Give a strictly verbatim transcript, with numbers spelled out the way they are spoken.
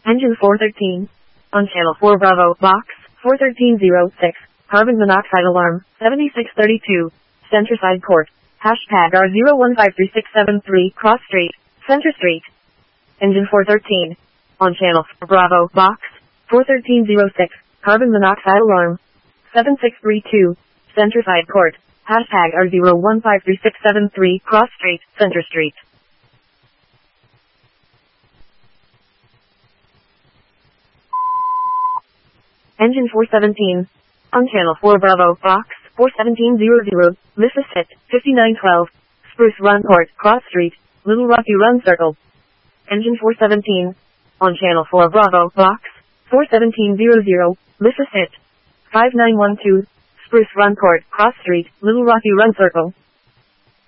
Engine four thirteen. On channel four Bravo, box four thirteen zero six. Carbon monoxide alarm, seventy-six thirty-two. Center side court. Hashtag R zero one five three six seven three, Cross Street, Center Street. Engine four thirteen. On channel four Bravo, box four thirteen zero six. Carbon monoxide alarm, seventy-six thirty-two. Center side court. Hashtag R zero one five three six seven three, Cross Street, Center Street. Engine four seventeen. On channel four Bravo, box four seventeen hundred, Mississippi, fifty-nine twelve. Spruce Run Court, Cross Street, Little Rocky Run Circle. Engine four seventeen. On channel four Bravo, box four seventeen hundred, Mississippi, five nine one two. Spruce Run Court, Cross Street, Little Rocky Run Circle.